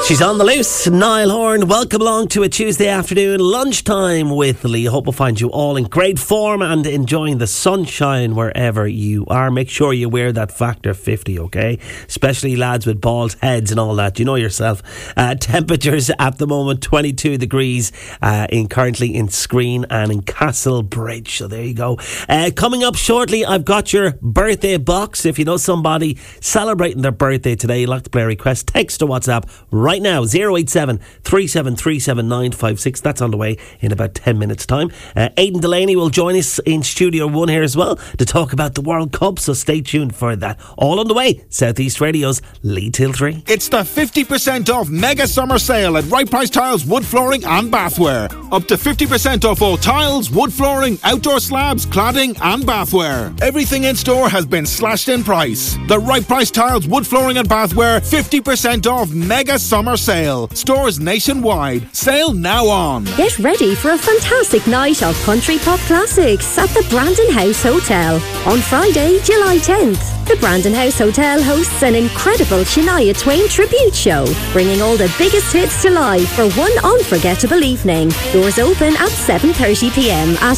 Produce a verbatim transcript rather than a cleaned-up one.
She's on the loose. Niall Horan, welcome along to a Tuesday afternoon lunchtime with Lee. Hope we'll find you all in great form and enjoying the sunshine wherever you are. Make sure you wear that Factor fifty, okay? Especially lads with bald heads and all that. You know yourself. Uh, temperatures at the moment twenty-two degrees uh, in currently in Screen and in Castlebridge. So there you go. Uh, coming up shortly, I've got your birthday box. If you know somebody celebrating their birthday today, you'd like to play a request, text or WhatsApp right now, zero eight seven, three seven three seven, nine five six. That's on the way in about ten minutes time. uh, Aidan Delaney will join us in Studio one here as well to talk about the World Cup, so stay tuned for that. All on the way. Southeast Radio's Lee Till three. It's the fifty percent off mega summer sale at Right Price Tiles, Wood Flooring and Bathware. Up to fifty percent off all tiles, wood flooring, outdoor slabs, cladding and bathware. Everything in store has been slashed in price. The Right Price Tiles, Wood Flooring and Bathware fifty percent off mega summer sale. Stores nationwide. Sale now on. Get ready for a fantastic night of country pop classics at the Brandon House Hotel on Friday, July tenth. The Brandon House Hotel hosts an incredible Shania Twain tribute show, bringing all the biggest hits to life for one unforgettable evening. Doors open at seven thirty p m at